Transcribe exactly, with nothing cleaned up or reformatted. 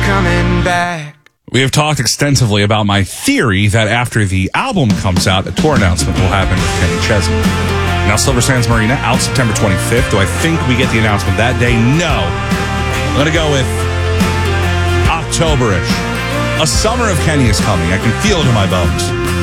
coming back. We have talked extensively about my theory that after the album comes out, a tour announcement will happen with Kenny Chesney. Now, Silver Sands Marina, out September twenty-fifth. Do I think we get the announcement that day? No. I'm going to go with October-ish. A summer of Kenny is coming. I can feel it in my bones.